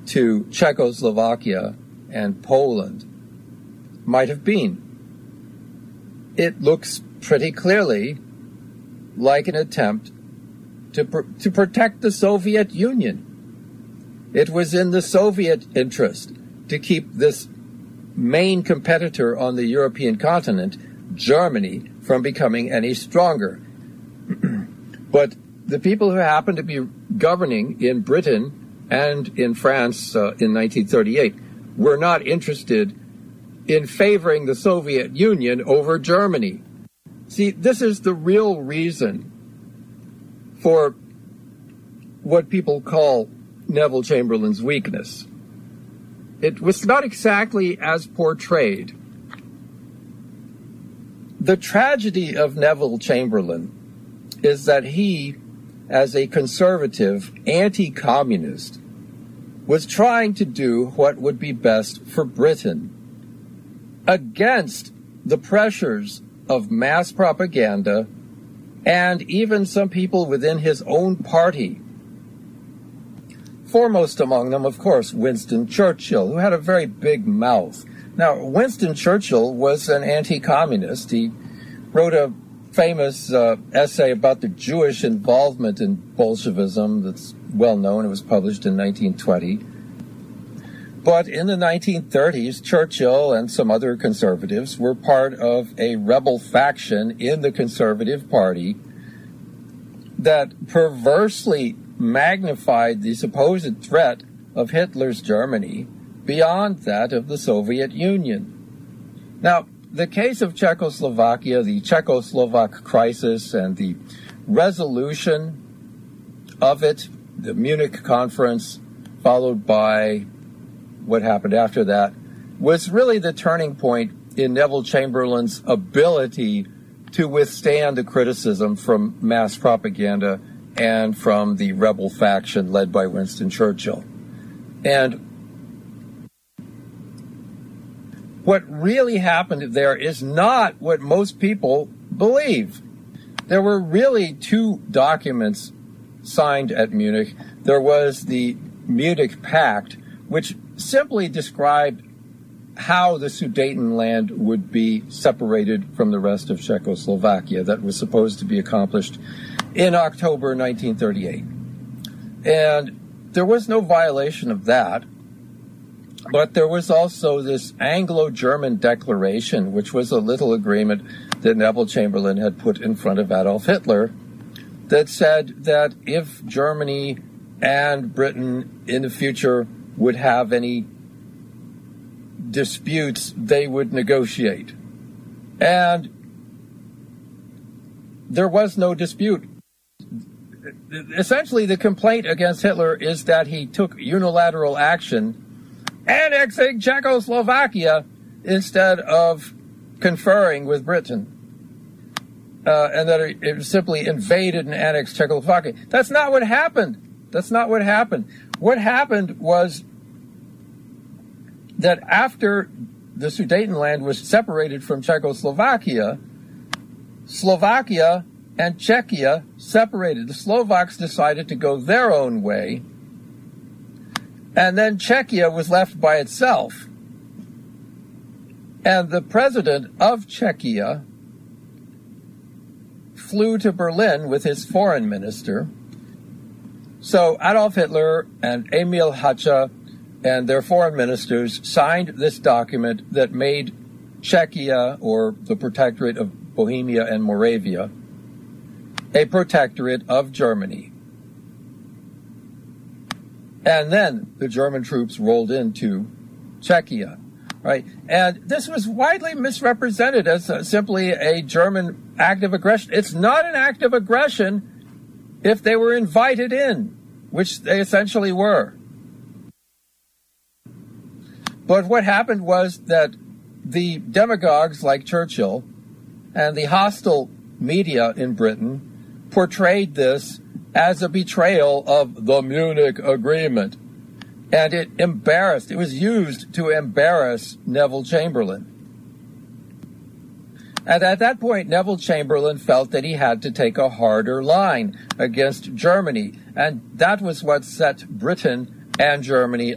to Czechoslovakia and Poland might have been. It looks pretty clearly like an attempt to protect the Soviet Union. It was in the Soviet interest to keep this main competitor on the European continent, Germany, from becoming any stronger. But the people who happened to be governing in Britain and in France in 1938 were not interested in favoring the Soviet Union over Germany. See, this is the real reason for what people call Neville Chamberlain's weakness. It was not exactly as portrayed. The tragedy of Neville Chamberlain is that he, as a conservative anti-communist, was trying to do what would be best for Britain against the pressures of mass propaganda and even some people within his own party. Foremost among them, of course, Winston Churchill, who had a very big mouth. Now, Winston Churchill was an anti-communist. He wrote a famous essay about the Jewish involvement in Bolshevism that's well known. It was published in 1920. But in the 1930s, Churchill and some other conservatives were part of a rebel faction in the Conservative Party that perversely magnified the supposed threat of Hitler's Germany beyond that of the Soviet Union. Now, the case of Czechoslovakia, the Czechoslovak crisis, and the resolution of it, the Munich conference, followed by what happened after that, was really the turning point in Neville Chamberlain's ability to withstand the criticism from mass propaganda and from the rebel faction led by Winston Churchill. And what really happened there is not what most people believe. There were really two documents signed at Munich. There was the Munich Pact, which simply described how the Sudetenland would be separated from the rest of Czechoslovakia. That was supposed to be accomplished in October 1938. And there was no violation of that, but there was also this Anglo-German declaration, which was a little agreement that Neville Chamberlain had put in front of Adolf Hitler, that said that if Germany and Britain in the future would have any disputes, they would negotiate. And there was no dispute. Essentially, the complaint against Hitler is that he took unilateral action annexing Czechoslovakia instead of conferring with Britain. And that it simply invaded and annexed Czechoslovakia. That's not what happened. That's not what happened. What happened was that after the Sudetenland was separated from Czechoslovakia, Slovakia and Czechia separated. The Slovaks decided to go their own way, and then Czechia was left by itself. And the president of Czechia flew to Berlin with his foreign minister. So Adolf Hitler and Emil Hacha and their foreign ministers signed this document that made Czechia, or the Protectorate of Bohemia and Moravia, a protectorate of Germany. And then the German troops rolled into Czechia, right? And this was widely misrepresented as simply a German act of aggression. It's not an act of aggression if they were invited in, which they essentially were. But what happened was that the demagogues like Churchill and the hostile media in Britain portrayed this as a betrayal of the Munich Agreement. And it was used to embarrass Neville Chamberlain. And at that point, Neville Chamberlain felt that he had to take a harder line against Germany. And that was what set Britain and Germany